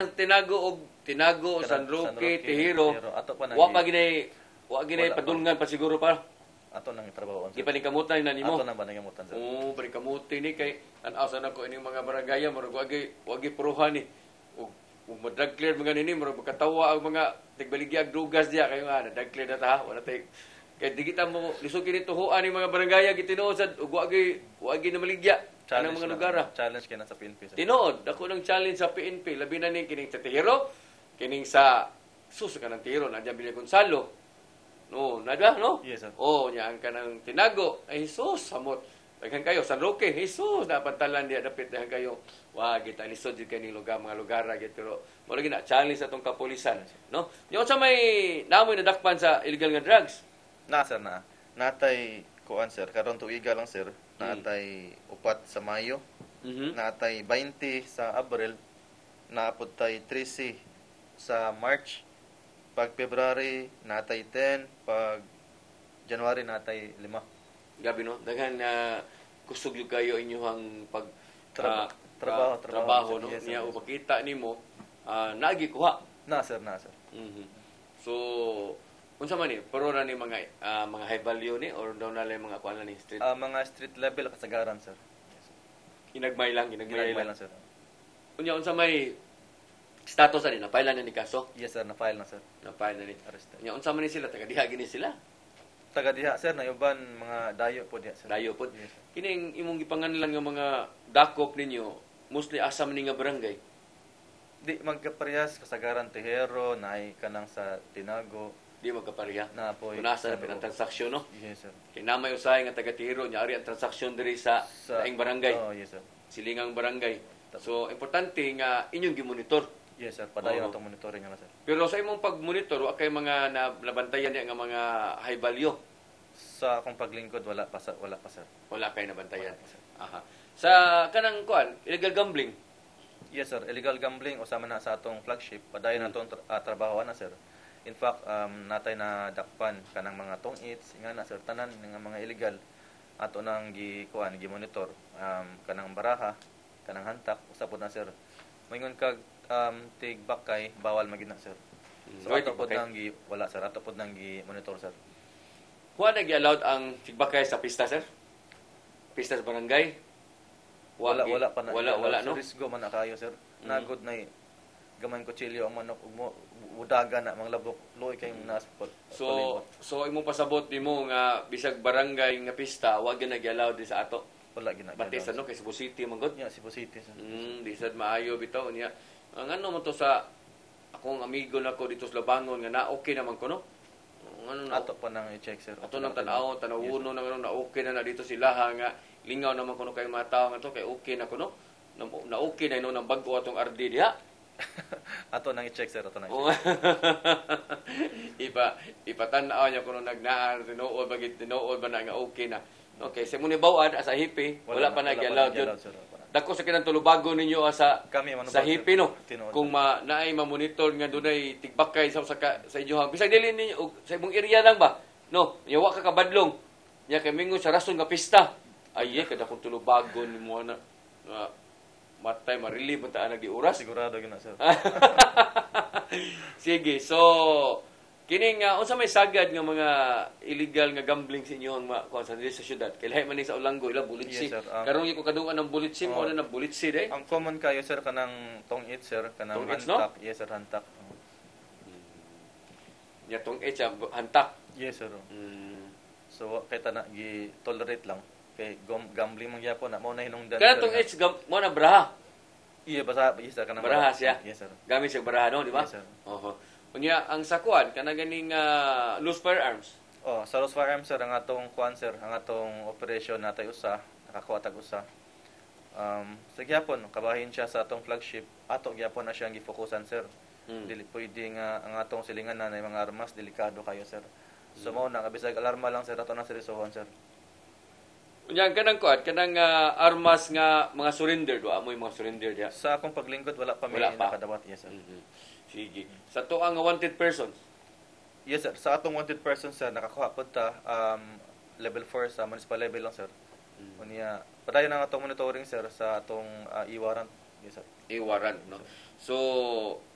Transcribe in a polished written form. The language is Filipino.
Tinago San Roque, Tehiro. Wa ginay padulngan pa siguro pa. Ato nang trabaho. Di pa ni kamutan na nimo. Ato nang banangamutan sir. Oo, bari kamuti ni kay anaw nako ining mga barangay murag wagi pruhan ni. Ug drug clear mga nini murag makatawa ang mga tigbaligya drugas diya kayo nga drug clear na ta wala tay kay di kita mo lisod kini tuhuan ni mga barangay gitinuod sad ug wagi na maligya kanang mga lugar. Challenge kay na sa PNP sir. Tinuod ako ng challenge sa PNP labi na ni kining sa Tehiro, kining sa ka ng Tehiro nandiyan Bilya Gonzalo. No, nada no? Yes, sir. Oh, nya ang kanang tinago. Ay Jesus, samot. Daghan kayo San Roque, Jesus, dapat talan diya dapit daghan kayo. Wa kita lisod jud kay lugar mga lugar gyud pero mo lagi na challenge atong kapulisan, no? Yung sa may namoy nadakpan sa illegal nga drugs. Na sir na. Natay kuan sir, karon tuiga lang sir. Natay upat sa Mayo. Natay 20 sa Abril. Naapod tay 13 sa March. Pag February, natay 10. Pag January, natay 5. Gabi no? Daghan na kusog yung kayo inyong pag trabaho no? Yes, niya o makita nimo nagi kuha. Na sir. So, unsa man ni? Pero na ni mga high value ni or daw na lang mga kuan ni street? Mga street level kasagaran sir. Yes, sir. Inagmay lang sir. Unya unsa may status ani na-file na ni kaso? Yes sir, na-file na sir. Na-file na ni. Arrested. Nya unsa man ni sila taga diha gini sila? Taga diha sir, na uban mga dayo po diha sir. Dayo po. Yes, kining imong gipanganlan nga mga dakop ninyo, mostly asa man ni nga barangay? Di magkaparehas kasagaran Tehero, naay kanang sa Tinago. Di magkapareha. Na po. Kunasa na pinang transaksyon no? Yes sir. Kay namay usahay nga taga Tehero nya ari ang transaksyon diri sa daing barangay. Oh, yes sir. Silingang barangay. So importante nga inyong gi-monitor. Yes sir, padayon atong monitoring na sir. Pero sa imong pag-monitor, wa kay mga nabantayan niya nga mga high value. Sa akong paglingkod wala pa sir. Wala kay nabantayan. Wala pa, sir. Aha. Sa kanang kuan, illegal gambling. Yes sir, illegal gambling usama na sa atong flagship, padayon atong trabahoan na sir. In fact, natay na dakpan kanang mga tong-its nga na sir tanan nga mga illegal ato nang gi-monitor kanang baraha, kanang hantak usapod na sir. Moingon kag tigbakay bawal magina sir. So ato pod nang wala sir, ato pod nang gi-monitor sir. Wa na gi-allowed ang tigbakay sa pista sir? Pista sa barangay? Wala pa na. Wala no. Risgo man na kayo sir. Nagod na gaman kutsilyo ang manok udaga na mga labok loy kay nas pot. So imong pasabot nimo nga bisag barangay nga pista wa gyud nag-allow di sa ato. Wala gina. Batisan no kay Cebu City man gud. Yeah, Cebu City sir. Di sad maayo bitaw niya. Ang ano man to sa akong amigo nako dito sa Labangon nga na okay naman ko no. Ano na ato pa nang i-check sir. Ato nang tanawuno na na okay na dito sila nga lingaw naman kuno kay mga tao nga to kay okay na kuno. Na okay na no nang bag-o atong RD diha. Ato nang i-check sir, ato nang i-check. Ipatanaw niya kuno nagnaan tinuod ba na nga okay na. Okay, sa muni bawad sa hipi, wala pa nag-allow jud. Dako sa kinang tulubago ninyo sa hipi no. Kung naay ma-monitor nga dunay tigbakay sa inyo bisag dili ninyo sa imong area lang ba. No, yawa ka kabadlong. Nya kay mingon sa rason nga pista. Ay kada kung tulubago nimo na matay marili man ta nagiuras. Sigurado gyud na sir. Sige, so kining unsa may sagad nga mga illegal nga gambling sa inyong sa syudad? Kay lahi man ni sa Olanggo ila bulitsi. Yes, karon gi ko kaduan ng bulitsi mo na bulitsi day. Ang common kayo sir kanang tong-it sir, kanang hantak. No? Yes sir, hantak. Ya tong-it hantak. Yes sir. So kay ta na gi tolerate lang kay gambling man gyapon na mao na hinungdan. Kaya tong-it mo na braha. Iya basa yes sir kanang braha siya. Yes sir. Gamit siya braha no, di ba? Yes sir. Unya ang sakuan kana ganing loose firearms. Sa loose firearms sir ang atong kuan sir, ang atong operation natay usa, nakakuha tag usa. Sa gyapon kabahin siya sa atong flagship, ato gyapon na siyang gifokusan sir. Dili pwede nga ang atong silingan na mga armas delikado kayo sir. So mao na bisag alarma lang sir ato na seryosohon sir. Unya kanang kuan kanang armas nga mga surrender do amoy mga surrender dia. Sa akong paglingkod wala pa may nakadawat yes sir. Sige. Sa to ang wanted persons. Yes sir, sa atong wanted persons sir nakakuha pud ta level 4 sa municipal level lang sir. Unya padayon ang atong monitoring sir sa atong e-warrant. Yes sir. E-warrant no. So